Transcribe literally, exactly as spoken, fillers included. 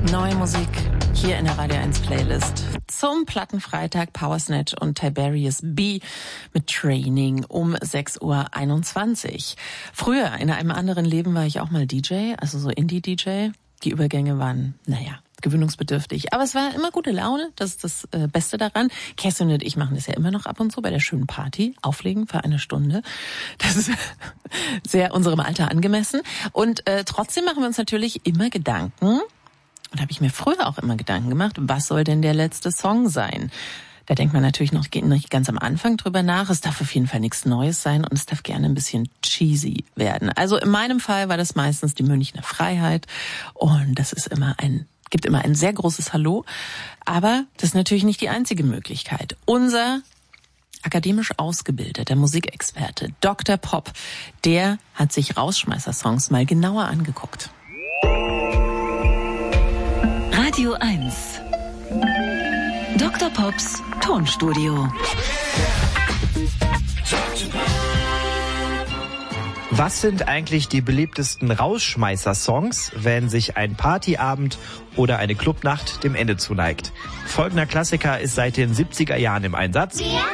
Neue Musik hier in der Radio eins Playlist zum Plattenfreitag, Powersnatch und Tiberius B mit Training um sechs Uhr einundzwanzig. Früher, in einem anderen Leben, war ich auch mal D J, also so Indie-D J. Die Übergänge waren, naja, gewöhnungsbedürftig. Aber es war immer gute Laune, das ist das äh, Beste daran. Kerstin und ich machen das ja immer noch ab und zu bei der schönen Party. Auflegen für eine Stunde. Das ist sehr unserem Alter angemessen. Und äh, trotzdem machen wir uns natürlich immer Gedanken, und habe ich mir früher auch immer Gedanken gemacht, was soll denn der letzte Song sein? Da denkt man natürlich noch nicht ganz am Anfang drüber nach. Es darf auf jeden Fall nichts Neues sein und es darf gerne ein bisschen cheesy werden. Also in meinem Fall war das meistens die Münchner Freiheit und das ist immer ein, gibt immer ein sehr großes Hallo. Aber das ist natürlich nicht die einzige Möglichkeit. Unser akademisch ausgebildeter Musikexperte Doktor Pop, der hat sich Rausschmeißer-Songs mal genauer angeguckt. Radio eins. Doktor Pops Tonstudio. Was sind eigentlich die beliebtesten Rausschmeißer-Songs, wenn sich ein Partyabend oder eine Clubnacht dem Ende zuneigt? Folgender Klassiker ist seit den siebziger Jahren im Einsatz. Wir